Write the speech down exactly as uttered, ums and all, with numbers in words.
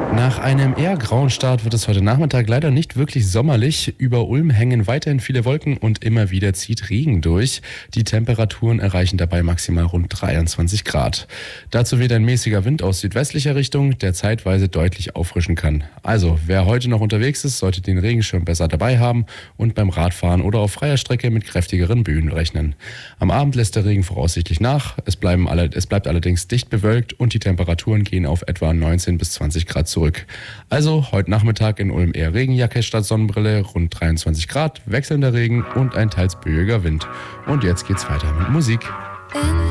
Nach einem eher grauen Start wird es heute Nachmittag leider nicht wirklich sommerlich. Über Ulm hängen weiterhin viele Wolken und immer wieder zieht Regen durch. Die Temperaturen erreichen dabei maximal rund dreiundzwanzig Grad. Dazu weht ein mäßiger Wind aus südwestlicher Richtung, der zeitweise deutlich auffrischen kann. Also, wer heute noch unterwegs ist, sollte den Regenschirm besser dabei haben und beim Radfahren oder auf freier Strecke mit kräftigeren Böen rechnen. Am Abend lässt der Regen voraussichtlich nach. Es, bleiben alle, es bleibt allerdings dicht bewölkt und die Temperaturen gehen auf etwa neunzehn bis zwanzig Grad zurück. Also heute Nachmittag in Ulm eher Regenjacke statt Sonnenbrille, rund dreiundzwanzig Grad, wechselnder Regen und ein teils böiger Wind. Und jetzt geht's weiter mit Musik.